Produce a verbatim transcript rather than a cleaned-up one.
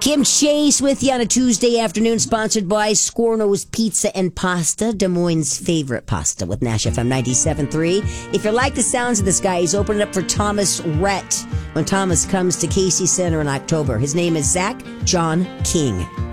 Kim Chase with you on a Tuesday afternoon, sponsored by Scorno's Pizza and Pasta, Des Moines' favorite pasta, with Nash F M ninety-seven point three. If you like the sounds of this guy, he's opening up for Thomas Rhett when Thomas comes to Casey Center in October. His name is Zach John King.